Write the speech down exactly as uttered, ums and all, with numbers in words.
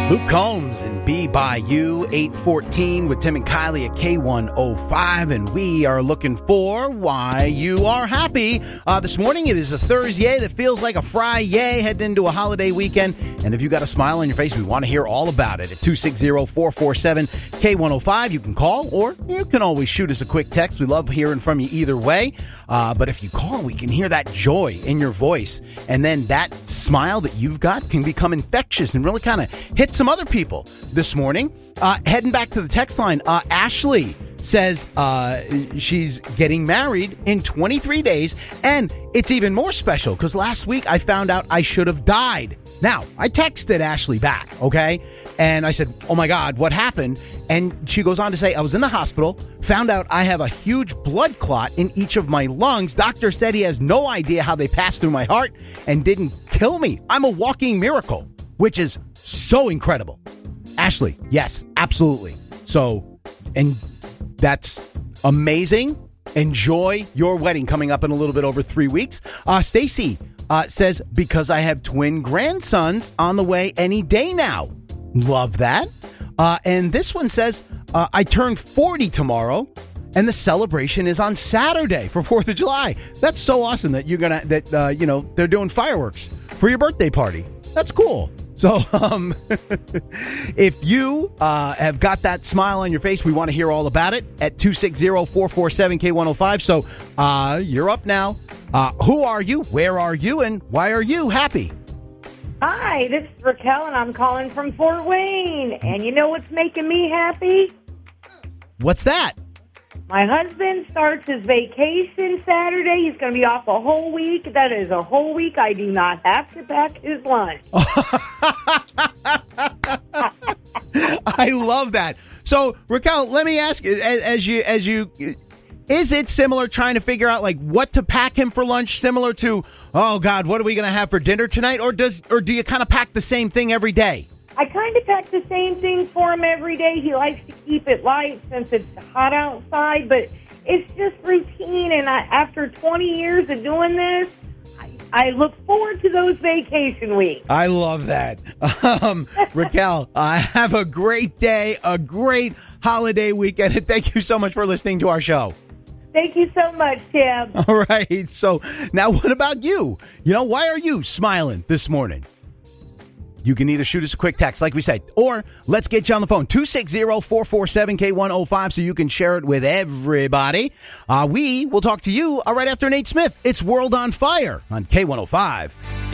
Luke Combs and Be By You, eight fourteen with Tim and Kylie at K one oh five, and we are looking for why you are happy. Uh, this morning it is a Thursday that feels like a Friday, heading into a holiday weekend, and if you got a smile on your face, we want to hear all about it at two six zero, four four seven, K one oh five. You can call, or you can always shoot us a quick text. We love hearing from you either way, uh, but if you call, we can hear that joy in your voice, and then that smile that you've got can become infectious and really kind of hit some other people. This morning, uh, heading back to the text line, uh, Ashley says uh, she's getting married in twenty-three days, and it's even more special because last week I found out I should have died. Now, I texted Ashley back, okay, and I said, oh my God, what happened? And she goes on to say, I was in the hospital, found out I have a huge blood clot in each of my lungs. Doctor said he has no idea how they passed through my heart and didn't kill me. I'm a walking miracle, which is so incredible. Ashley, yes, absolutely. So, and that's amazing. Enjoy your wedding coming up in a little bit over three weeks. Uh, Stacy uh, says, because I have twin grandsons on the way any day now. Love that. Uh, and this one says, uh, I turn forty tomorrow, and the celebration is on Saturday for fourth of July. That's so awesome that you're going to, that, uh, you know, they're doing fireworks for your birthday party. That's cool. So um, if you uh, have got that smile on your face, we want to hear all about it at two six zero, four four seven, K one oh five. So uh, you're up now. Uh, who are you? Where are you? And why are you happy? Hi, this is Raquel, and I'm calling from Fort Wayne. And you know what's making me happy? What's that? My husband starts his vacation Saturday. He's going to be off a whole week. That is a whole week. I do not have to pack his lunch. I love that. So, Raquel, let me ask you, as, as you, as you, is it similar trying to figure out like what to pack him for lunch? Similar to, oh God, what are we going to have for dinner tonight? Or does, or do you kind of pack the same thing every day? I kind of pack the same thing for him every day. He likes to keep it light since it's hot outside, but it's just routine. And I, after twenty years of doing this, I, I look forward to those vacation weeks. I love that. Um, Raquel, uh, have a great day, a great holiday weekend, and thank you so much for listening to our show. Thank you so much, Tim. All right. So now what about you? You know, why are you smiling this morning? You can either shoot us a quick text, like we said, or let's get you on the phone, two six zero, four four seven, K one oh five, so you can share it with everybody. Uh, we will talk to you uh, right after Nate Smith. It's World on Fire on K one oh five.